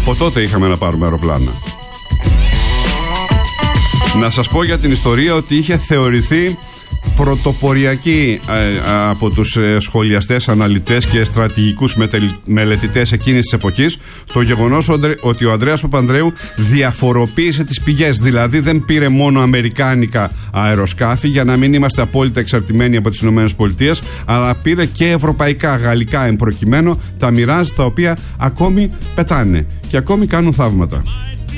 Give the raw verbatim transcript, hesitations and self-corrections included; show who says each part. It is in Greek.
Speaker 1: Από τότε είχαμε να πάρουμε αεροπλάνα. Να σας πω για την ιστορία ότι είχε θεωρηθεί πρωτοποριακή ε, από τους ε, σχολιαστές, αναλυτές και στρατηγικούς μελετητές εκείνης της εποχής το γεγονός ότι ο Ανδρέας Παπανδρέου διαφοροποίησε τις πηγές, δηλαδή δεν πήρε μόνο αμερικάνικα αεροσκάφη για να μην είμαστε απόλυτα εξαρτημένοι από τις ΗΠΑ, αλλά πήρε και ευρωπαϊκά, γαλλικά εμπροκειμένου, τα Mirage, τα οποία ακόμη πετάνε και ακόμη κάνουν θαύματα.